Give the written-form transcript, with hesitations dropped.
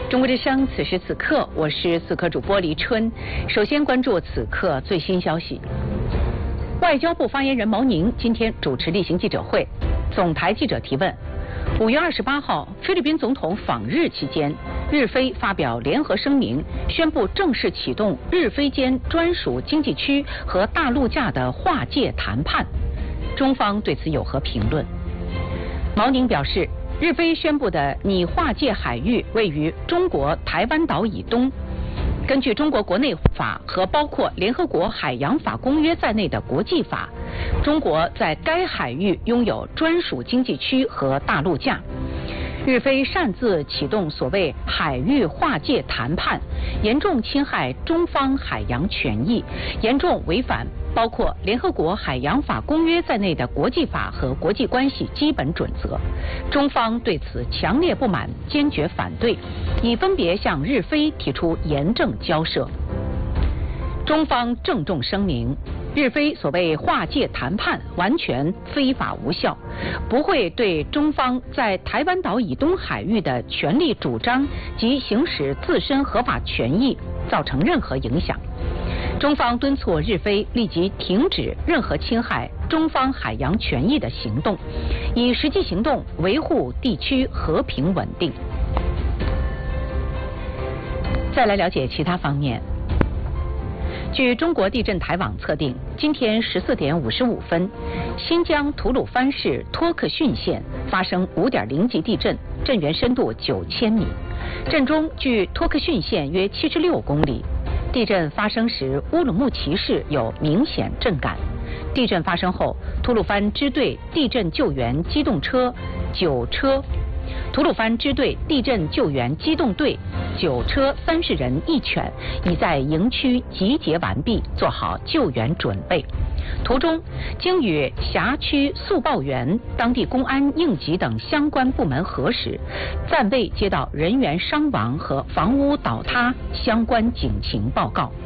中国之声，此时此刻，我是4刻主播黎春。首先关注此刻最新消息。外交部发言人毛宁今天主持例行记者会，总台记者提问：5月28号，菲律宾总统访日期间，日菲发表联合声明，宣布正式启动日菲间专属经济区和大陆架的划界谈判。中方对此有何评论？毛宁表示，日菲宣布的拟划界海域位于中国台湾岛以东。根据中国国内法和包括联合国海洋法公约在内的国际法，中国在该海域拥有专属经济区和大陆架。日菲擅自启动所谓海域划界谈判，严重侵害中方海洋权益，严重违反包括联合国海洋法公约在内的国际法和国际关系基本准则。中方对此强烈不满，坚决反对，已分别向日菲提出严正交涉。中方郑重声明，日菲所谓划界谈判完全非法无效，不会对中方在台湾岛以东海域的权利主张及行使自身合法权益造成任何影响。中方敦促日菲立即停止任何侵害中方海洋权益的行动，以实际行动维护地区和平稳定。再来了解其他方面。据中国地震台网测定，今天14点55分，新疆吐鲁番市托克逊县发生5.0级地震，震源深度9000米，震中距托克逊县约76公里。地震发生时，乌鲁木齐市有明显震感。地震发生后，吐鲁番支队地震救援机动车9车。吐鲁番支队地震救援机动队9车30人1犬已在营区集结完毕，做好救援准备。途中经与辖区速报员、当地公安、应急等相关部门核实，暂未接到人员伤亡和房屋倒塌相关警情报告。